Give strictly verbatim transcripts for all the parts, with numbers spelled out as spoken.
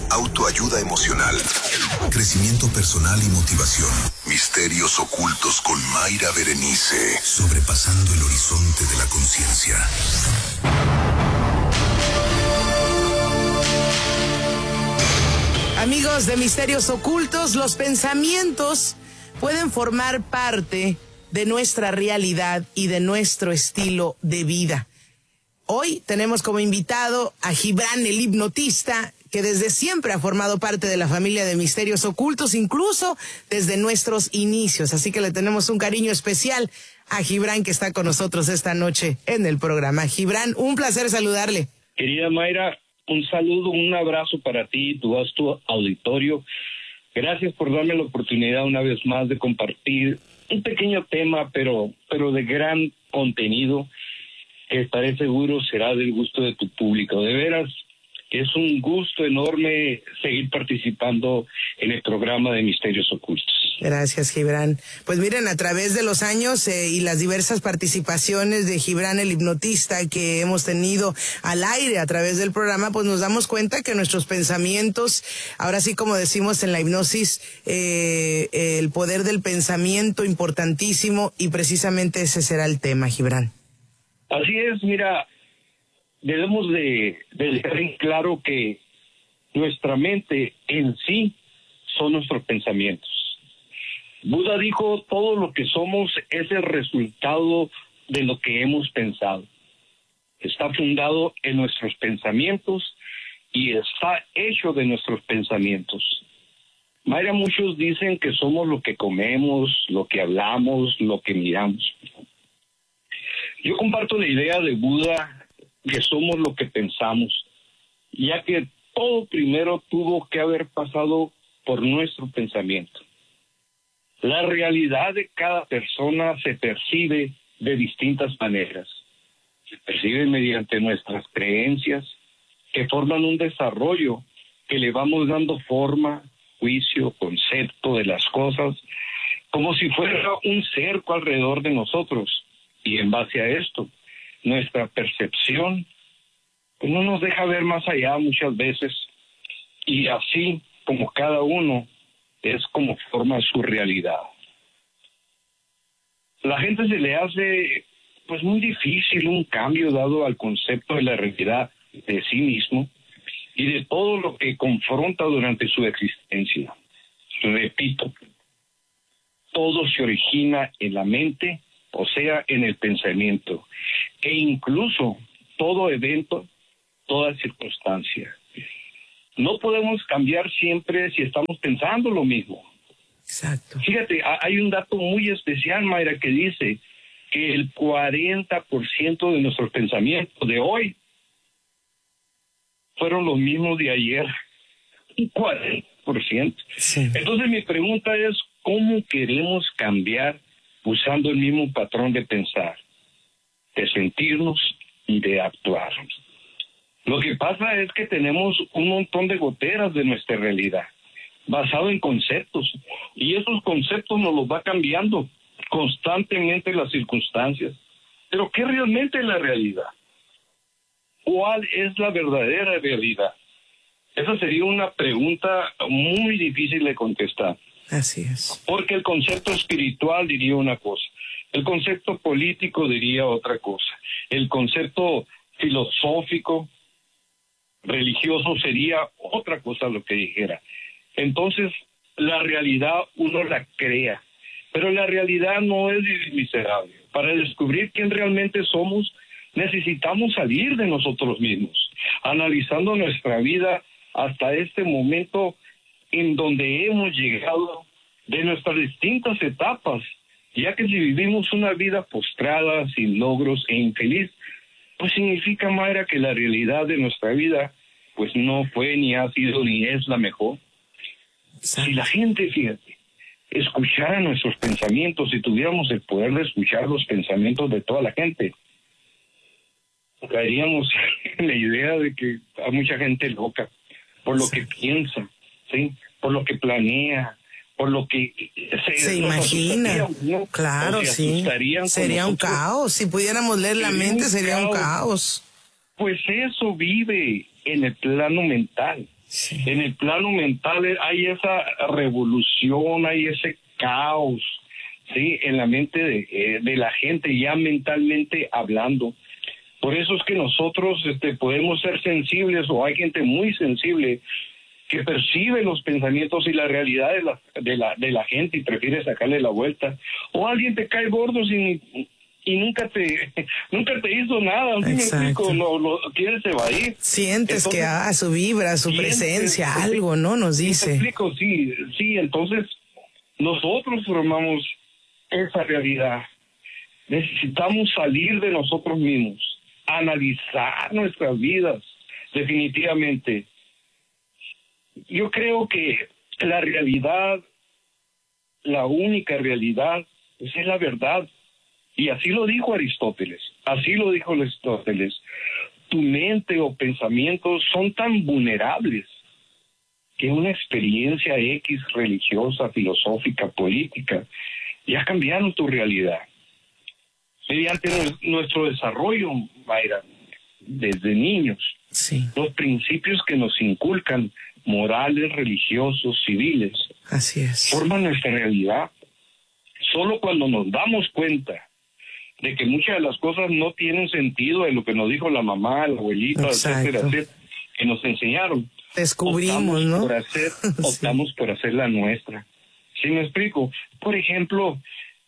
autoayuda emocional, crecimiento personal y motivación. Misterios ocultos con Mayra Berenice, sobrepasando el horizonte de la conciencia. Amigos de Misterios Ocultos, los pensamientos pueden formar parte de nuestra realidad y de nuestro estilo de vida. Hoy tenemos como invitado a Gibran, el hipnotista, que desde siempre ha formado parte de la familia de Misterios Ocultos, incluso desde nuestros inicios. Así que le tenemos un cariño especial a Gibran, que está con nosotros esta noche en el programa. Gibran, un placer saludarle. Querida Mayra, un saludo, un abrazo para ti, tu vasto auditorio. Gracias por darme la oportunidad una vez más de compartir un pequeño tema, pero, pero de gran contenido, que estaré seguro será del gusto de tu público. De veras, es un gusto enorme seguir participando en el programa de Misterios Ocultos. Gracias, Gibran. Pues miren, a través de los años eh, y las diversas participaciones de Gibran, el hipnotista, que hemos tenido al aire a través del programa, pues nos damos cuenta que nuestros pensamientos, ahora sí como decimos en la hipnosis, eh, eh, el poder del pensamiento importantísimo, y precisamente ese será el tema, Gibran. Así es, mira, debemos de, de dejar en claro que nuestra mente en sí son nuestros pensamientos. Buda dijo, todo lo que somos es el resultado de lo que hemos pensado. Está fundado en nuestros pensamientos y está hecho de nuestros pensamientos. Mayra, muchos dicen que somos lo que comemos, lo que hablamos, lo que miramos. Yo comparto la idea de Buda que somos lo que pensamos, ya que todo primero tuvo que haber pasado por nuestro pensamiento. La realidad de cada persona se percibe de distintas maneras. Se percibe mediante nuestras creencias, que forman un desarrollo que le vamos dando forma, juicio, concepto de las cosas, como si fuera un cerco alrededor de nosotros. Y en base a esto, nuestra percepción pues no nos deja ver más allá muchas veces, y así como cada uno es como forma su realidad. La gente se le hace pues muy difícil un cambio dado al concepto de la realidad de sí mismo y de todo lo que confronta durante su existencia. Repito, todo se origina en la mente, o sea, en el pensamiento, e incluso todo evento, toda circunstancia. No podemos cambiar siempre si estamos pensando lo mismo. Exacto. Fíjate, hay un dato muy especial, Mayra, que dice que el cuarenta por ciento de nuestros pensamientos de hoy fueron los mismos de ayer. Un cuarenta por ciento. Sí. Entonces mi pregunta es, ¿cómo queremos cambiar usando el mismo patrón de pensar, de sentirnos y de actuar? Lo que pasa es que tenemos un montón de goteras de nuestra realidad, basado en conceptos, y esos conceptos nos los va cambiando constantemente las circunstancias. Pero ¿qué realmente es la realidad? ¿Cuál es la verdadera realidad? Esa sería una pregunta muy difícil de contestar. Así es. Porque el concepto espiritual diría una cosa, el concepto político diría otra cosa, el concepto filosófico, religioso sería otra cosa lo que dijera. Entonces, la realidad uno la crea, pero la realidad no es miserable. Para descubrir quién realmente somos, necesitamos salir de nosotros mismos, analizando nuestra vida hasta este momento en donde hemos llegado, de nuestras distintas etapas, ya que si vivimos una vida postrada, sin logros e infeliz, pues significa, Mayra, que la realidad de nuestra vida pues no fue, ni ha sido, ni es la mejor. Si la gente, fíjate, escuchara nuestros pensamientos, si tuviéramos el poder de escuchar los pensamientos de toda la gente, caeríamos en la idea de que hay mucha gente loca por lo que piensa, ¿sí? Por lo que planea, por lo que se, se imagina, ¿no? Claro, sí, sería un caos. Si pudiéramos leer la mente, sería un caos. Pues eso vive en el plano mental. Sí. En el plano mental hay esa revolución, hay ese caos, sí, en la mente de, eh, de la gente, ya mentalmente hablando. Por eso es que nosotros este, podemos ser sensibles, o hay gente muy sensible que percibe los pensamientos y la realidad de la, de la, de la gente y prefiere sacarle la vuelta. O alguien te cae gordo sin, y nunca te nunca te hizo nada, ¿sí me explico? Lo, lo quieres evadir. Sientes entonces, que ah, su vibra, su sientes, presencia, sí, algo, ¿no? Nos dice. ¿Me explico? Sí, sí, entonces nosotros formamos esa realidad. Necesitamos salir de nosotros mismos, analizar nuestras vidas, definitivamente. Yo creo que la realidad, la única realidad, pues es la verdad. Y así lo dijo Aristóteles, así lo dijo Aristóteles. Tu mente o pensamientos son tan vulnerables que una experiencia X religiosa, filosófica, política, ya cambiaron tu realidad. Mediante nuestro desarrollo, Mayra, desde niños, sí, los principios que nos inculcan, morales, religiosos, civiles, así es, forman nuestra realidad. Solo cuando nos damos cuenta de que muchas de las cosas no tienen sentido de lo que nos dijo la mamá, la abuelita, etcétera, etcétera, que nos enseñaron, descubrimos, optamos ¿no? Por hacer, optamos sí. por hacer la nuestra. ¿Sí me explico? Por ejemplo,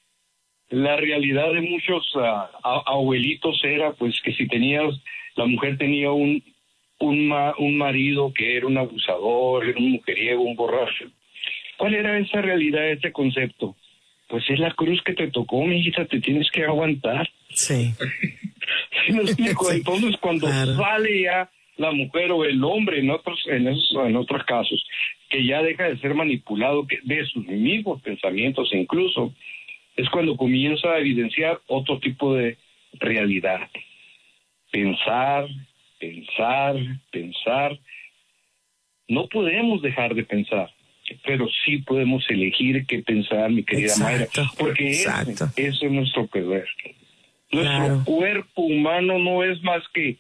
la realidad de muchos uh, abuelitos era pues que si tenías, la mujer tenía un Un, ma, un marido que era un abusador, era un mujeriego, un borracho. ¿Cuál era esa realidad, ese concepto? Pues es la cruz que te tocó, mi hijita, te tienes que aguantar. Sí. ¿Sí me explico? Sí. Entonces, cuando claro. sale ya la mujer o el hombre, en otros, en esos, en otros casos, que ya deja de ser manipulado que de sus mismos pensamientos incluso, es cuando comienza a evidenciar otro tipo de realidad. Pensar... Pensar, pensar. No podemos dejar de pensar, pero sí podemos elegir qué pensar, mi querida exacto, Mayra, porque ese, ese es nuestro poder. Nuestro claro. cuerpo humano no es más que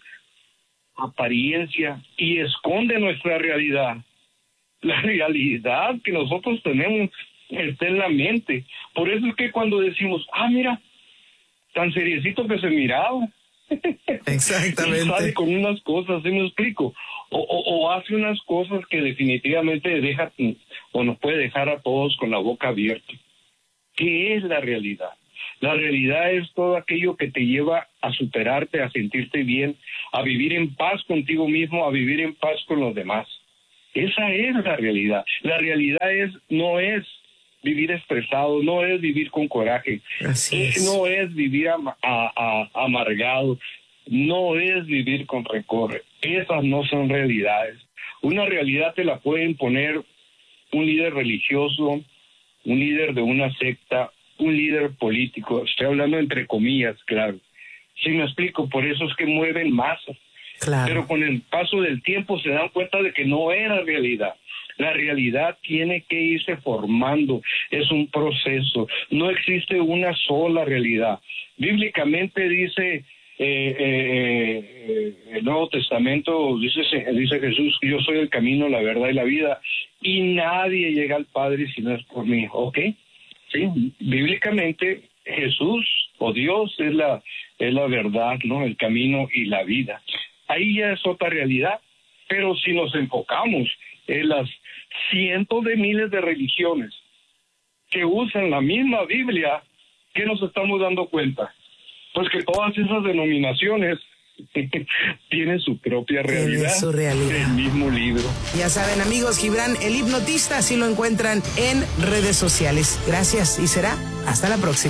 apariencia y esconde nuestra realidad. La realidad que nosotros tenemos está en la mente. Por eso es que cuando decimos, ah, mira, tan seriecito que se miraba, exactamente, y sale con unas cosas, ¿sí me explico? O, o, o hace unas cosas que definitivamente deja o nos puede dejar a todos con la boca abierta. ¿Qué es la realidad? La realidad es todo aquello que te lleva a superarte, a sentirte bien, a vivir en paz contigo mismo, a vivir en paz con los demás. Esa es la realidad. La realidad es no es vivir estresado, no es vivir con coraje, es. no es vivir am a, a, amargado, no es vivir con rencor. Esas no son realidades. Una realidad te la puede imponer un líder religioso, un líder de una secta, un líder político. Estoy hablando entre comillas, claro. ¿Sí me explico? Por eso es que mueven masas. Claro. Pero con el paso del tiempo se dan cuenta de que no era realidad. La realidad tiene que irse formando, es un proceso, no existe una sola realidad. Bíblicamente dice eh, eh, el Nuevo Testamento, dice, dice Jesús, yo soy el camino, la verdad y la vida, y nadie llega al Padre si no es por mí, ¿ok? Sí, bíblicamente Jesús o Dios es la, es la verdad, ¿no? El camino y la vida. Ahí ya es otra realidad, pero si nos enfocamos en las cientos de miles de religiones que usan la misma Biblia, ¿qué nos estamos dando cuenta? Pues que todas esas denominaciones tienen su propia realidad, su realidad, el mismo libro. Ya saben, amigos, Gibran el hipnotista, así lo encuentran en redes sociales. Gracias y será hasta la próxima.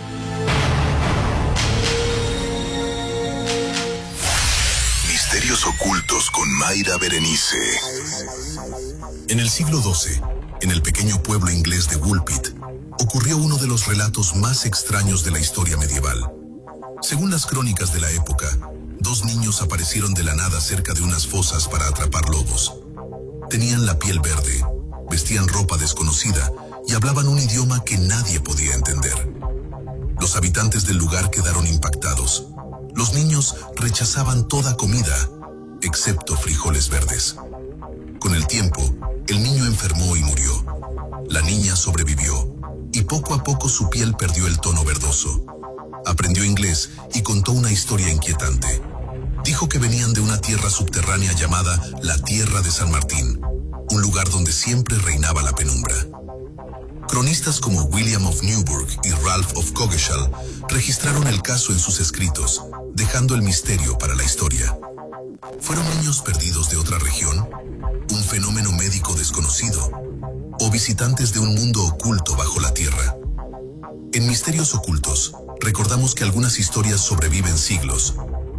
Misterios ocultos con Mayra Berenice. En el siglo doce, en el pequeño pueblo inglés de Woolpit, ocurrió uno de los relatos más extraños de la historia medieval. Según las crónicas de la época, dos niños aparecieron de la nada cerca de unas fosas para atrapar lobos. Tenían la piel verde, vestían ropa desconocida y hablaban un idioma que nadie podía entender. Los habitantes del lugar quedaron impactados. Los niños rechazaban toda comida, excepto frijoles verdes. Con el tiempo, el niño enfermó y murió. La niña sobrevivió, y poco a poco su piel perdió el tono verdoso. Aprendió inglés y contó una historia inquietante. Dijo que venían de una tierra subterránea llamada la Tierra de San Martín, un lugar donde siempre reinaba la penumbra. Cronistas como William of Newburgh y Ralph of Coggeshall registraron el caso en sus escritos, dejando el misterio para la historia. ¿Fueron niños perdidos de otra región? ¿Un fenómeno médico desconocido? ¿O visitantes de un mundo oculto bajo la tierra? En Misterios Ocultos, recordamos que algunas historias sobreviven siglos,